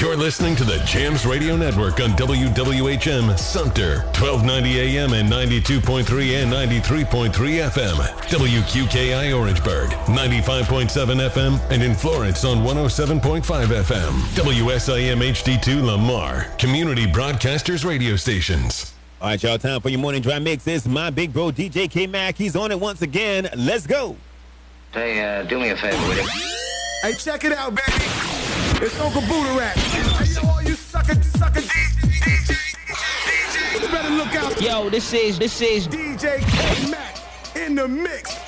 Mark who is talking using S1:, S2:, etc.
S1: You're listening to the Jams Radio Network on WWHM Sumter, 1290 AM and 92.3 and 93.3 FM. WQKI Orangeburg, 95.7 FM, and in Florence on 107.5 FM. WSIM HD2 Lamar, Community Broadcasters Radio Stations.
S2: All right, y'all, time for your morning dry mix. It's my big bro, DJ K-Mac. He's on it once again. Let's go.
S3: Hey, do me a favor, will you?
S4: Hey, check it out, baby. It's Uncle Buddha Rap. Hey, yo, all you sucker DJ. You better look out.
S5: Yo, this is
S4: DJ K-Mac in the mix.